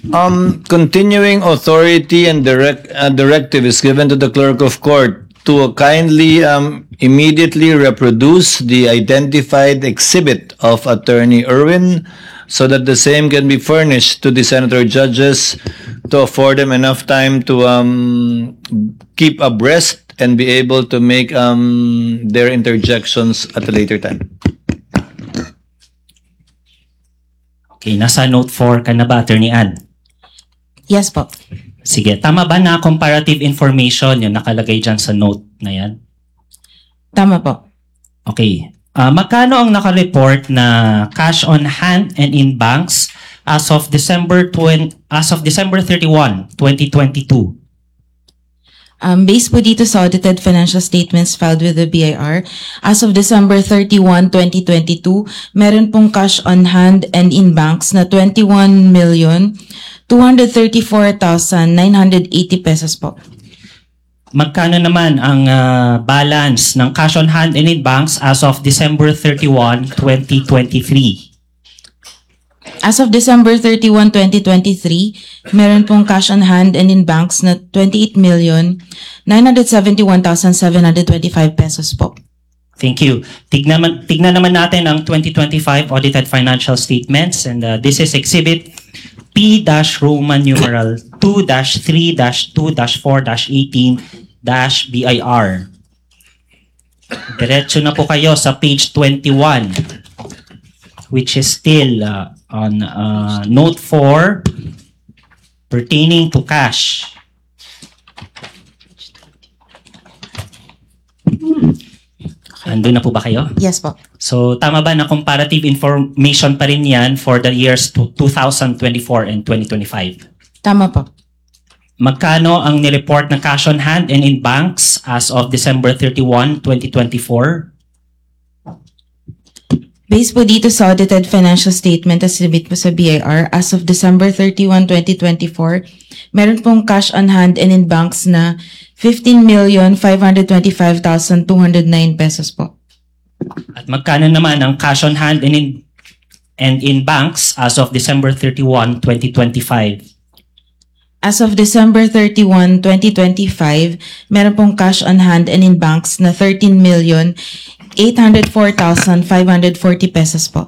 Continuing authority and directive is given to the clerk of court to kindly immediately reproduce the identified exhibit of Attorney Irwin so that the same can be furnished to the senator judges to afford them enough time to keep abreast and be able to make their interjections at a later time. Okay, nasa note 4 ka na ba, Attorney Ann? Yes po. Sige, tama ba na comparative information yung nakalagay dyan sa note na yan? Tama po. Okay. Magkano ang nakareport na cash on hand and in banks as of December 31, 2022? Based po dito sa audited financial statements filed with the BIR, as of December 31, 2022, meron pong cash on hand and in banks na 21,234,980 pesos po. Magkano naman ang balance ng cash on hand and in banks as of December 31, 2023? As of December 31, 2023, meron pong cash on hand and in banks na 28,971,725 pesos po. Thank you. Tignan naman natin ang 2025 audited financial statements, and this is Exhibit P-Roman numeral 2-3-2-4-18-BIR. Diretso na po kayo sa page 21, which is still on note 4 pertaining to cash. Andun na po ba kayo? Yes po. So, tama ba na comparative information pa rin yan for the years 2024 and 2025? Tama po. Magkano ang nireport na cash on hand and in banks as of December 31, 2024? Based po dito sa audited financial statement na sinubmit po sa BIR, as of December 31, 2024, meron pong cash on hand and in banks na 15,525,209 pesos po. At magkano naman ang cash on hand and in banks as of December 31, 2025? As of December 31, 2025, meron pong cash on hand and in banks na 13,804,540 pesos po.